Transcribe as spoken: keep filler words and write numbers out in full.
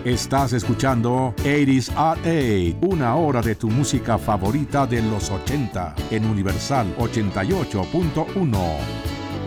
Estás escuchando ochenta at ocho, una hora de tu música favorita de los ochenta en Universal ochenta y ocho punto uno.